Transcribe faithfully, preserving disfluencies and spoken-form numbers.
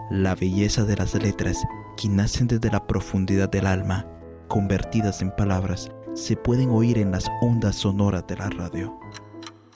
La belleza de las letras, que nacen desde la profundidad del alma, convertidas en palabras, se pueden oír en las ondas sonoras de la radio.